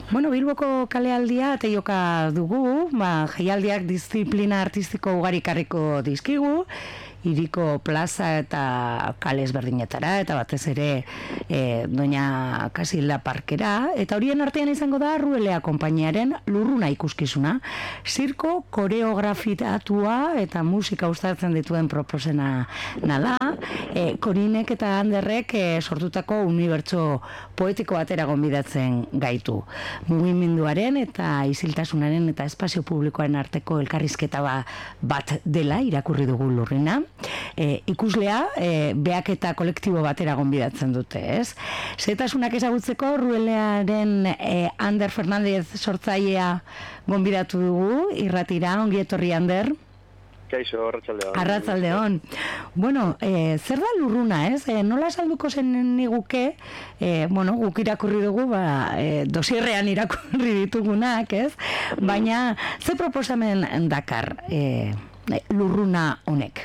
Bueno, Bilboko kalealdia teioka dugu, jaialdiak disiplina artistiko ugarikarriko dizkigu, hiriko plaza eta kale ezberdinetara, eta batez ere Doña Casilda Parkera, eta horien artean izango da Ruelea konpainiaren Lurruna ikuskizuna, zirko koreografitatua eta musika uztartzen dituen proposena da, Korinek eta Anderrek sortutako unibertso poetiko batera gonbidatzen gaitu. Mugimenduaren eta isiltasunaren eta espazio publikoaren arteko elkarrizketa bat dela irakurri dugu Lurrina. Ikuslea behaketa kolektibo batera gonbidatzen dute, ez? Zetasunak ezagutzeko Ruelearen Ander Fernandez sortzailea gonbidatu dugu, irratira, ongi etorri Ander. Kaixo, arratsaldeon. Arratsaldeon. Bueno, zer da Lurruna, ez? Nola salduko zen niguke, guk irakurri dugu, dosierrean irakurri ditugunak, ez? Baina, ze proposamen dakar Lurruna honek?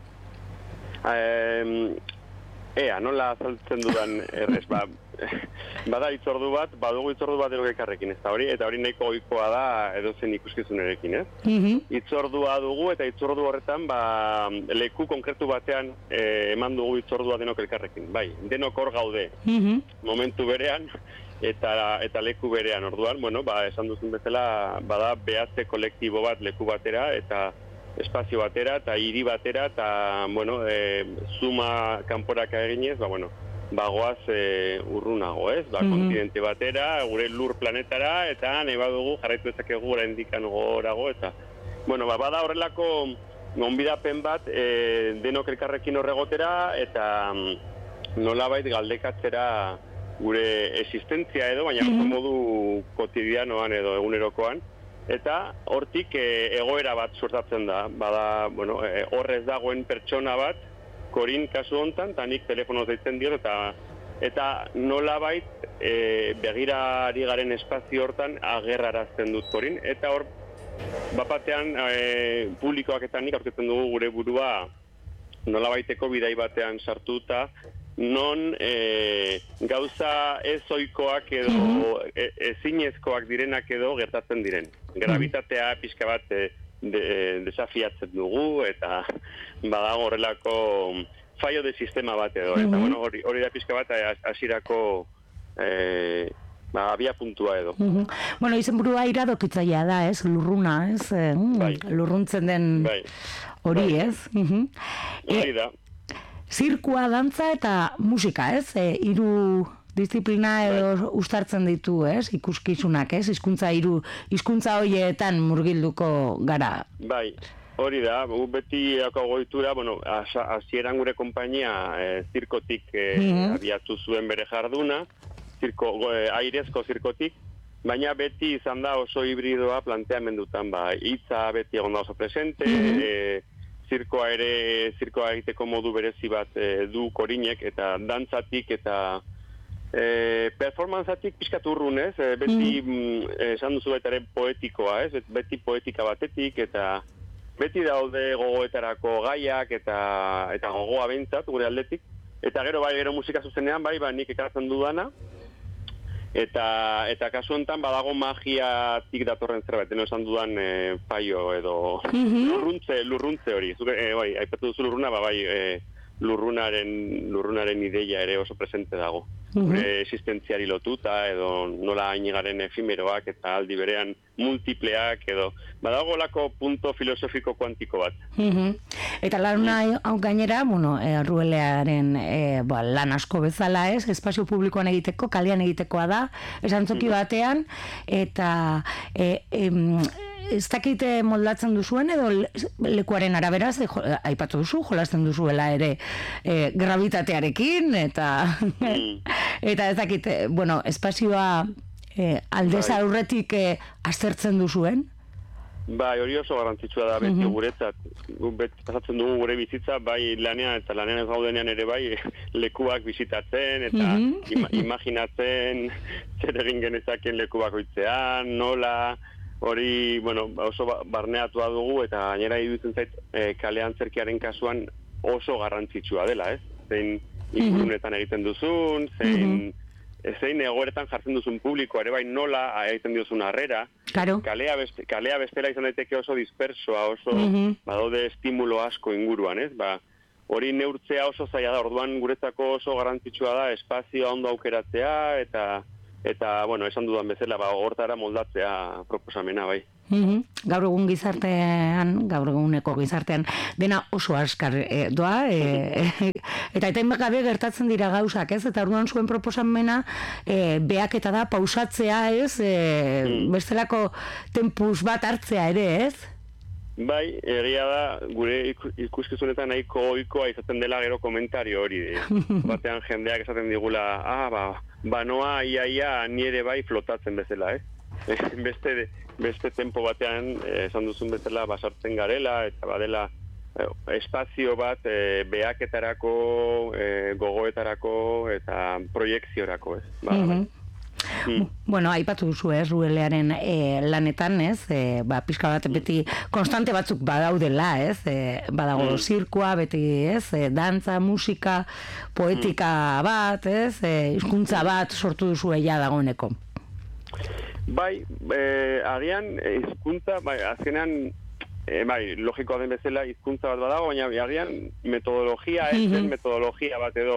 Nola azaltzen dudan errez, bada itzordu bat, badugu itzordu bat erogekarrekin, eta hori nahiko ohikoa da edozen ikuskizunerekin, ez? Itzordua dugu, eta itzordu horretan, leku konkretu batean eman dugu itzordua denok elkarrekin, bai, denok hor gaude, momentu berean, eta leku berean, orduan, esan duzun bezala, bada behatze kolektibo bat leku batera, eta espazio batera, eta hiri batera, eta, zuma kanporaka eginez, bagoaz urrunago, ez? Kontinente batera, gure lur planetara, eta nahi badugu jarraitu ezakegu gura indikan gorago, eta, bada horrelako gonbidapen bat denok elkarrekin horregotera, eta nolabait galdekatzera gure existentzia edo, baina modu kotidianoan edo egunerokoan, eta hortik egoera bat suertatzen da, bada, horrez dagoen pertsona bat, Korin kasu hontan, eta nik telefonoz deitzen diot, eta nolabait begirari garen espazio hortan agerrarazten dut Korin, eta hor, bapatean publikoak eta nik aurkitzen dugu gure burua nolabaiteko bidai batean sartuta, non gauza ez ohikoak edo ezinezkoak direnak edo gertatzen diren. Gravitatea pixka bat desafiatzen dugu, eta badago horrelako fallo de sistema bat edo. Eta hori da pixka bat hasierako abia puntua edo. Izenburua iradokitzailea da, ez? Lurruna, ez? Lurruntzen den hori, ez? Hori da. Zirkua, dantza eta musika, ez? Hiru disiplina edo uztartzen ditu, ez? Ikuskizunak, ez? Hizkuntza horietan murgilduko gara. Bai, hori da. Beti goitura, hasieran gure konpainia zirkotik abiatu zuen bere jarduna, airezko zirkotik, baina beti izan da oso hibridoa planteamendutan, hitza beti egon da oso presente, zirkoa egiteko modu berezi bat du Korinek, eta dantzatik eta performantzatik pixkat urrun, ez? Beti, esan duzu baita ere poetikoa, ez? Beti poetika batetik, eta beti daude gogoetarako gaiak eta gogoa behintzat gure aldetik. Eta gero musika zuzenean, nik ekartzen dudana, eta kasu honetan badago magiatik datorren zerbait, esan dudan paio edo lurruntze hori. Aipatu duzu lurruna, lurrunaren ideia ere oso presente dago. Gure existentziari lotuta, edo nola hainigaren efimeroak eta aldi berean multipleak, edo badago lako punto filosofiko kuantiko bat. Eta lan hau gainera, Ruelearen lan asko bezala, ez? Espazio publikoan egiteko, kalean egitekoa da, esantzoki batean, eta ez dakite moldatzen duzuen edo lekuaren arabera, aipatu duzu, jolasten duzuela ere gravitatearekin, eta ez dakite, espazioa aldez aurretik aztertzen duzuen? Bai, hori oso garrantzitsua da beti guretzat. Pasatzen dugu gure bizitza, bai lanean eta lanean ez gaudenean ere bai lekuak bisitatzen eta imaginatzen zer egin genezaken leku bakoitzean, nola, hori, oso barneatua dugu, eta gainera iruditzen zait kalean zerkiaren kasuan oso garrantzitsua dela, ez? Zein ingurunetan egiten duzun, zein zein egoeretan jartzen duzun publiko, ere bai nola egiten diozun harrera, claro. kalea bestela izan daiteke oso dispersoa, oso badaude estimulo asko inguruan, ez? Hori neurtzea oso zaila da, orduan guretzako oso garrantzitsua da espazioa ondo aukeratzea eta bueno, esan dudan bezala, hortara moldatzea proposamena, bai. Gaur eguneko gizartean, dena oso askar doa, eta gabe gertatzen dira gauzak, ez? Eta orduan zuen proposamena behaketa da, pausatzea, ez? Bestelako tempus bat hartzea ere, ez? Bai, egia da, gure ikuskizunetan nahiko ohikoa izaten dela gero komentario hori. Batean jendeak esaten digula, banoa iaia nire bai flotatzen bezala, beste tempo batean esan duzun bezala basartzen garela, eta badela espazio bat behaketarako, gogoetarako eta proiekziorako, ez? Bueno, aipatu duzu, Ruelearen lanetan, ez? Pixka bat beti konstante batzuk badaudela, ez? Badago zirkoa, beti, ez? Dantza, musika, poetika bat, ez? Hizkuntza bat sortu duzu ja dagoeneko. Bai, agian hizkuntza, azkenean logikoa den bezala hizkuntza bat badago, baina agian metodologia ez den metodologia bat edo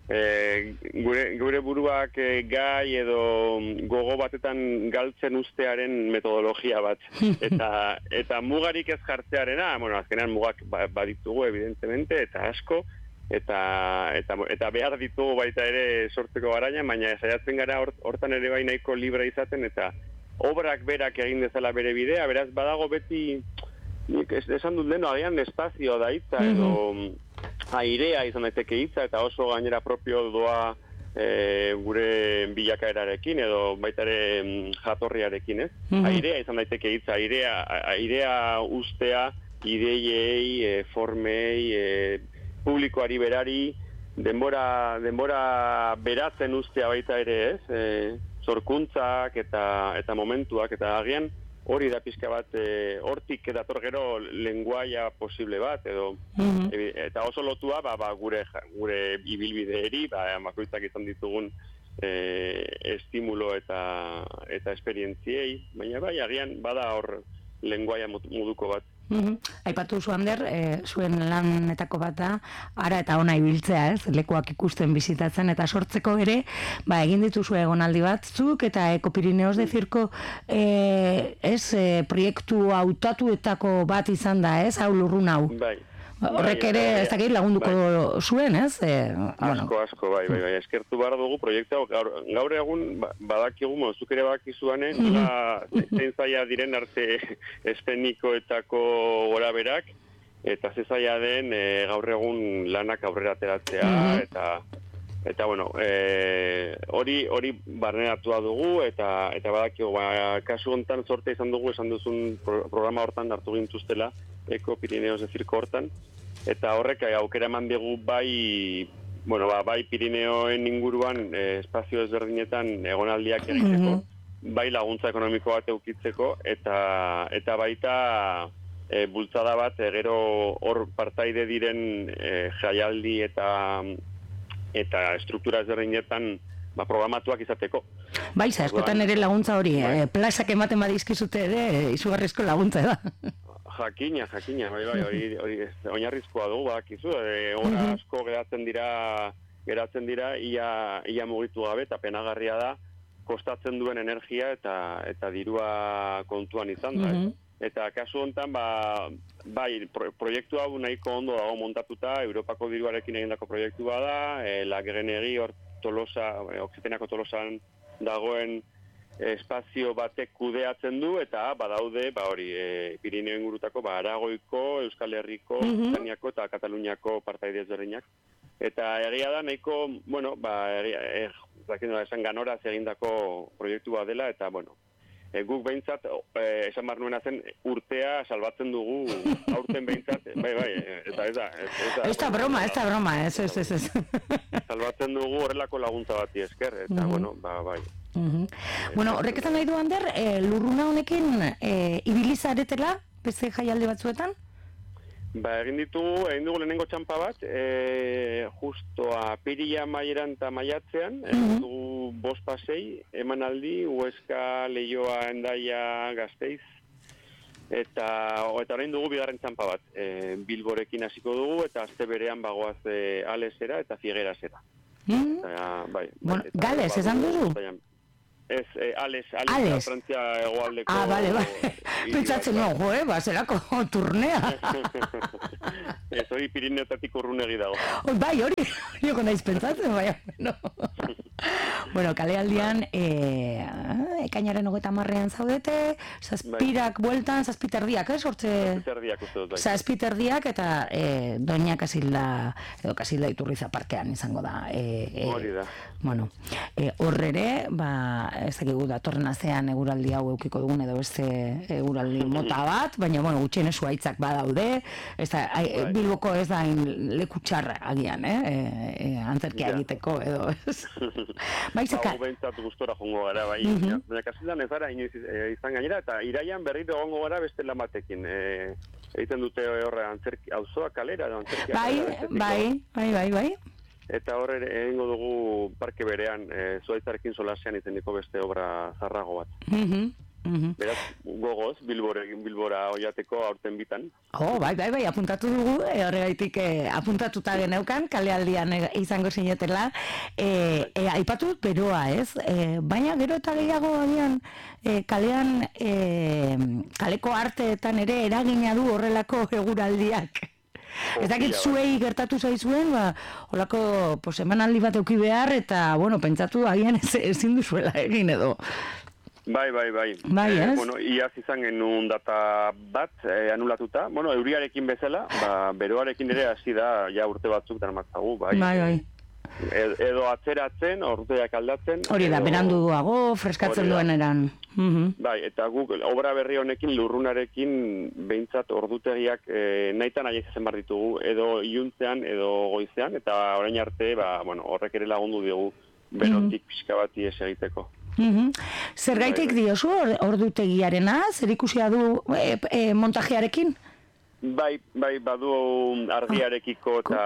gure buruak gai edo gogo batetan galtzen ustearen metodologia bat. Eta mugarik ez jartzearena, bueno, azkenean mugak baditugu evidentemente, eta asko, eta behar ditugu baita ere sortzeko garaia, baina saiatzen gara hortan ere bai nahiko libre izaten, eta obrak berak egin dezala bere bidea, beraz badago beti, nik esan dut leno, agian espazio da hitza, edo airea izan daiteke hitza, eta oso gainera propio doa gure bilakaerarekin, edo baita ere jatorriarekin, ez? Airea izan daiteke hitza, airea ustea, ideiei, formei, publikoari berari, denbora beratzen ustea baita ere, ez? Zorkuntzak eta momentuak, eta agian hori da pixka bat, hortik dator gero lenguaia posible bat, edo, eta oso lotua gure ibilbideeri, bakoitzak izan ditugun estimulo eta esperientziei, baina bai, agian bada hor lenguaia moduko bat. Aipatu zu, Ander, zuen lanetako bat da, ara eta ona ibiltzea, ez? Lekuak ikusten bizitatzen eta sortzeko ere, egin dituzu egonaldi batzuk eta Ekopirineos de Zirko proiektu hautatuetako bat izan da, ez? Hau lurrun hau. Bai. Horrek ere ez dakit lagunduko zuen, ez? Asko, bai. Eskertu behar dugu proiektu gaur egun badakigu, zuk ere bakizuanen, zein zaila diren arte espenikoetako gora berak, eta ze zaila den gaur egun lanak aurrera ateratzea, eta bueno, hori barneratua dugu, eta badakigu, kasu hontan sorte izan dugu, esan duzun programa hortan hartu gintuztela, Ekopirineos de Zirko hortan, eta horrek aukera eman dugu bai Pirineoen inguruan espazio ezberdinetan egonaldiak egiteko, bai laguntza ekonomiko bat eukitzeko, eta baita bultzada bat gero hor partaide diren jaialdi eta struktura ezberdinetan programatuak izateko. Bai, askotan ere laguntza hori, plazak ematen badizkizute ere, izugarrizko laguntza da. Jakina, hori oinarrizkoa dugu, bakizu, hora asko geratzen dira ia mugitu gabe, eta penagarria da, kostatzen duen energia eta dirua kontuan izan da. Eta kasu honetan, proiektu hau nahiko ondo dago montatuta, Europako diruarekin egindako proiektu bada, Lagerenegi hor Tolosa, Oksitenako Tolosan dagoen espazio batek kudeatzen du, eta badaude, Pirineo ingurutako, Aragoiko, Euskal Herriko, Espainiako eta Kataluniako partaide ezberdinak. Eta egia da, nahiko, esan ganoraz egindako proiektu bat dela, eta, guk behintzat, esan bar nuena zen, urtea salbatzen dugu, aurten behintzat, eta ez da. Ez da broma, ez. Salbatzen dugu horrelako laguntza bati esker, eta, bai. Horrek esan nahi du, Ander, lurruna honekin ibilizaretela, beste jaialdi batzuetan? Egin dugu lehenengo txampa bat, justo apirila maieran eta maiatzean, dugu 5 pasei, emanaldi, Huesca, Leioa, Hendaia, Gasteiz, eta orain dugu bigarren txampa bat. Bilborekin hasiko dugu, eta aste berean bagoaz Alesera eta Figuerasera. Bueno, Gales, esan duzu? Ez, Ales, Frantzia hegoaldeko... Bale. Pentsatzen nago, zelako turnea. Ez, hori Pirineotatik urrunegi dago. Bai, hori naiz pentsatzen, bai. Bueno, kalealdian, ekainaren 30ean zaudete, zazpirak bueltan, zazpiterdiak, Zazpiterdiak uste dut, bai. Zazpiterdiak eta Doña Casilda, edo Casilda Iturriza parkean izango da. Hori da. Bueno, horrere, ez dakigu datorren astean eguraldi hau eukiko dugun edo beste eguraldi mota bat, baina, bueno, gutxien zuhaitzak badaude, Bilboko ez da leku txarra agian, antzerkia egiteko edo, ez? Hau behintzat gustora jongo gara, bai. Baina Casildan ez gara inoiz izan gainera, eta iraian berriro gongo gara beste lan batekin. Egiten dute horre auzoa kalera, antzerkia. Bai. Eta horre egingo dugu parke berean, zuaitzarekin solasean izeniko beste obra zarrago bat. Beraz, gogoz, Bilbora oiateko aurten bitan. Bai, apuntatu dugu, horregaitik apuntatuta geneukan, kalealdian izango zinetela. Aipatu beroa, ez? Baina gero eta gehiago agian, kalean, kaleko arteetan ere eragina du horrelako eguraldiak. Ez dakit zuei gertatu zaizuen, holako emanaldi bat euki behar, eta, bueno, pentsatu agian ezin duzuela egin edo. Bai. Ez? Bueno, iaz izan genuen data bat anulatuta. Bueno, euriarekin bezala, beroarekin ere hasi da, ja urte batzuk darmatzagu, bai. Bai. Edo atzeratzen, orduak aldatzen. Hori da, beranduago, freskatzen duen eran. Bai, eta guk obra berri honekin, lurrunarekin, behintzat ordutegiak nahitan aia izazen bar ditugu, edo iluntzean, edo goizean, eta orain arte, horrek ere lagundu diogu, berotik pixka bat ies egiteko. Zergaitik diozu ordutegiarena, zer ikusia du montajearekin? Bai, badu argiarekiko eta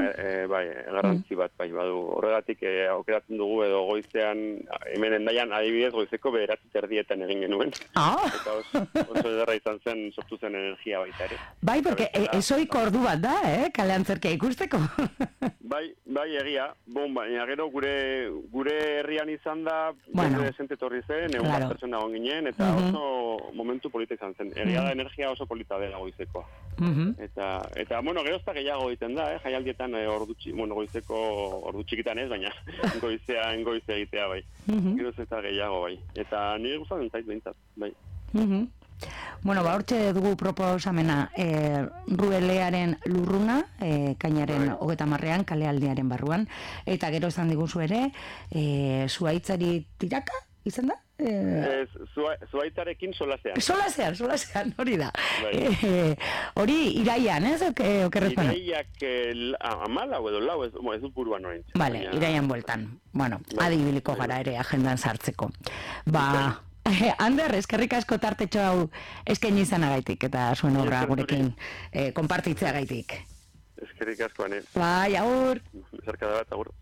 garrantzi bat, badu. Horregatik aukeratzen dugu edo goizean, hemen Hendaian adibidez goizeko 9:30 egin genuen. Eta oso ederra izan zen, sortu zen energia baita ere. Bai, porque ezoiko ordu bat da, kale antzerkia ikusteko. Bai, egia. Baina gero gure herrian izan da, desente torri zen, egun bat pertsona egon ginen, eta oso momentu polita izan zen. Egia da energia oso polita dela goizekoa. Eta gero ez da gehiago egiten da, jaialdietan goizeko ordu txikitan ez, baina goize egitea bai. Gero ez da gehiago bai. Eta nire gustatzen zait behintzat, bai. Bueno, hortxe dugu proposamena Ruelearen lurruna, kainaren 30ean, kalealdiaren barruan, eta gero esan diguzu ere, zuaitzari tiraka, izan da? Zuaitzarekin solasean. Solasean, hori da. Hori iraian, ez? Okerrezpana? Iraiak 14 edo 4, ez dut buruan orain. Vale, iraian bueltan. Bueno, adibiliko gara ere agendan sartzeko. Ander, eskerrik asko tartetxo hau eskaini izanagaitik eta zuen obra gurekin konpartitzeagaitik. Eskerrik asko, ane. Bai, agur. Zerkada bat, agur.